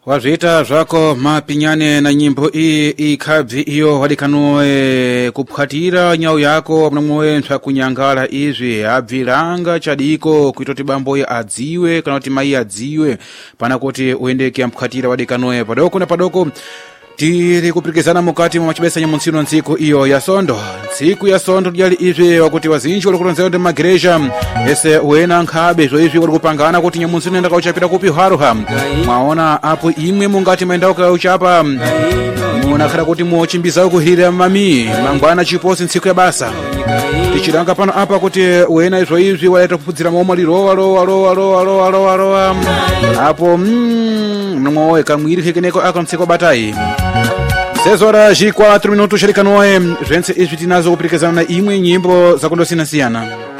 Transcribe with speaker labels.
Speaker 1: Wazvita zvako mapinyane na nyimbo iyi ikhabvi iyo wadikanoe kuphatira nyau yako mnamwe ntha kunyangala izvi abvilanga chadiko kuitoti bamboye adziwe kana kuti mai adziwe pana kuti uendeke mphatira wadikanoe padoko na padoko tiri kupirikizana mukati mwa machibesa nyamuntsino ntsiku iyo ya sondo ntsiku ya sondo dyali izvi wakuti wazinji wali kulonzera ndi magereja ese wena nkhabe zvo izvi wali kupangana kuti nyamuntsino enda kauchapita kupi haruha mwaona apo imwe mungati maenda kauchapa munakhala kuti muchimbiza kuhirira mami mangwana chiposi ntsiku ya basa tichiranga pano apa kuti wena izvo izvi waleta kupfudzira momwe lirowa apo mnamwe kamwiri kekeneko ako ntsiko batai 6 horas e 4 minutos xerikanoe zvense izvi tinazo kupirikizana na imwe nyimbo zakundosiyana-siyana.